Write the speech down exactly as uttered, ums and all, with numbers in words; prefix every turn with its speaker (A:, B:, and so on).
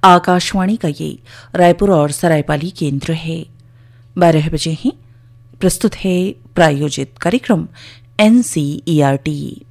A: आकाशवाणी का ये रायपुर और सरायपाली केंद्र है। बारह बजे ही प्रस्तुत है प्रायोजित कार्यक्रम एनसीईआरटी।